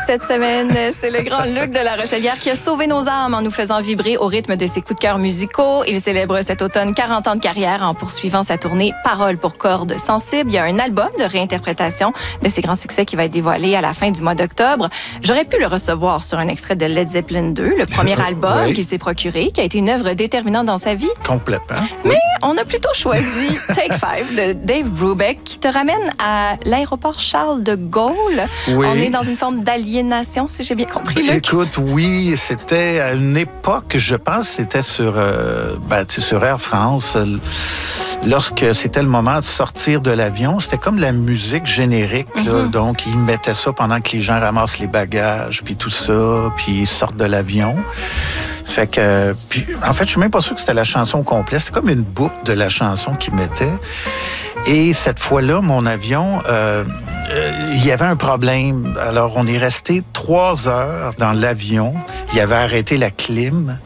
cette semaine. C'est le grand Luc de La Rochelière qui a sauvé nos âmes en nous faisant vibrer au rythme de ses coups de cœur musicaux. Il célèbre cet automne 40 ans de carrière en poursuivant sa tournée Paroles pour cordes sensibles. Il y a un album de réinterprétation de ses grands succès qui va être dévoilé à la fin du mois d'octobre. J'aurais pu le recevoir sur un extrait de Led Zeppelin 2, le premier album qu'il s'est procuré, qui a été une œuvre déterminante dans sa vie. Complètement. Mais on a plutôt choisi Take 5 de Dave Brubeck qui te ramène à l'aéroport Charles de Gaulle. Oui. On est dans une forme d'aliénation, si j'ai bien compris, Luc. Écoute, oui, c'était à une époque, je pense, c'était sur Air France. Lorsque c'était le moment de sortir de l'avion, c'était comme la musique générique. Là. Donc, ils mettaient ça pendant que les gens ramassent les bagages, puis tout ça, puis ils sortent de l'avion. Fait que, puis, en fait, je suis même pas sûr que c'était la chanson complète. C'était comme une boucle de la chanson qu'ils mettaient. Et cette fois-là, mon avion, il y avait un problème. Alors, on est resté 3 heures dans l'avion. Il avait arrêté la clim.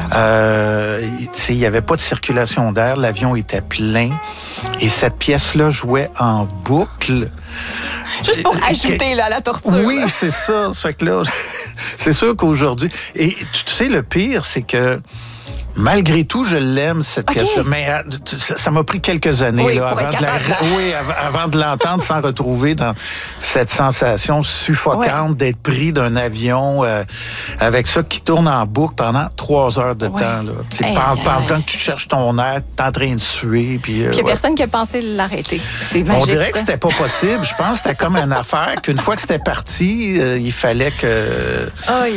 Il n'y avait pas de circulation d'air. L'avion était plein. Et cette pièce-là jouait en boucle. Juste pour ajouter là, à la torture. Oui, c'est ça. Fait que là, c'est sûr qu'aujourd'hui... Et tu sais, le pire, c'est que malgré tout, je l'aime, cette pièce-là. Mais ça m'a pris quelques années là, avant de l'entendre sans retrouver dans cette sensation suffocante d'être pris d'un avion avec ça qui tourne en boucle pendant 3 heures de temps. Là. Pendant que tu cherches ton air, t'es en train de suer. Puis il n'y a personne qui a pensé l'arrêter. C'est magique. On dirait que c'était pas possible. Je pense que c'était comme une affaire qu'une fois que c'était parti, il fallait que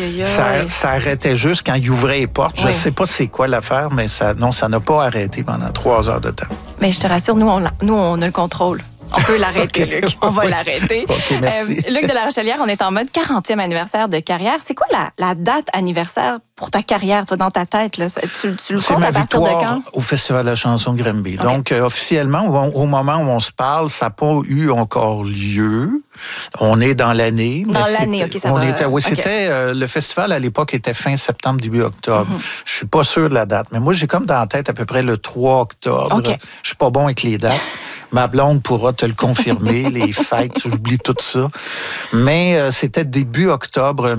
ça arrêtait juste quand il ouvrait les portes. Je sais pas c'est quoi l'affaire, mais ça n'a pas arrêté pendant 3 heures de temps. Mais je te rassure, nous, on a le contrôle. On peut l'arrêter, Luc. On va l'arrêter. OK, merci. Luc de La Rochelière, on est en mode 40e anniversaire de carrière. C'est quoi la date anniversaire pour ta carrière, toi, dans ta tête? Là? Tu le comptes à partir de quand? Au Festival de la chanson de Granby. Okay. Donc, officiellement, au moment où on se parle, ça n'a pas eu encore lieu. On est dans l'année. Dans l'année, OK, ça va. C'était le festival, à l'époque, était fin septembre, début octobre. Je suis pas sûr de la date, mais moi, j'ai comme dans la tête à peu près le 3 octobre. Okay. Je suis pas bon avec les dates. Ma blonde pourra te le confirmer, les fêtes, j'oublie tout ça. Mais c'était début octobre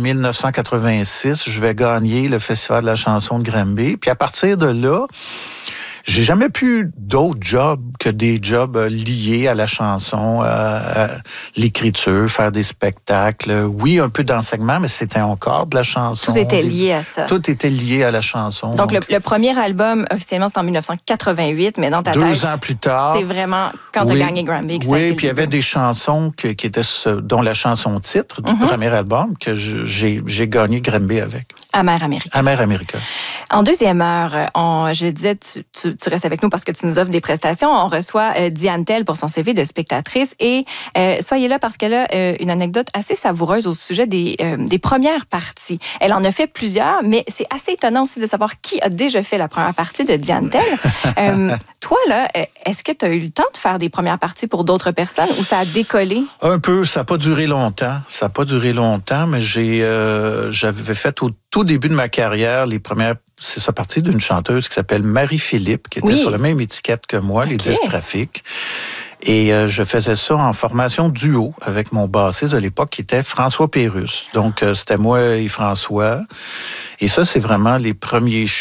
1986, je vais gagner le Festival de la chanson de Granby. Puis à partir de là, j'ai jamais pu d'autres jobs que des jobs liés à la chanson, à l'écriture, faire des spectacles. Oui, un peu d'enseignement, mais c'était encore de la chanson. Tout était lié à ça. Tout était lié à la chanson. Donc le premier album, officiellement, c'est en 1988, mais dans ta tête... 2 ans plus tard. C'est vraiment quand tu as gagné Grammy. Oui, puis il y avait des chansons qui étaient, dont la chanson titre du premier album, que j'ai gagné Grammy avec. Amère America. Amère America. En deuxième heure, je le disais, tu restes avec nous parce que tu nous offres des prestations. On reçoit Diane Tell pour son CV de spectatrice et soyez là parce qu'elle a une anecdote assez savoureuse au sujet des premières parties. Elle en a fait plusieurs, mais c'est assez étonnant aussi de savoir qui a déjà fait la première partie de Diane Tell. Toi, là, est-ce que tu as eu le temps de faire des premières parties pour d'autres personnes ou ça a décollé? Un peu. Ça n'a pas duré longtemps. Mais j'avais fait au tout début de ma carrière les premières... C'est ça partie d'une chanteuse qui s'appelle Marie-Philippe, qui était sur la même étiquette que moi, les 10 trafics. Et je faisais ça en formation duo avec mon bassiste de l'époque, qui était François Pérusse. Donc, c'était moi et François. Et ça, c'est vraiment les premiers